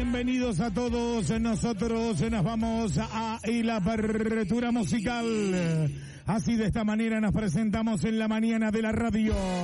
Bienvenidos a todos, nosotros nos vamos a la apertura musical. Así de esta manera nos presentamos en la mañana de la radio.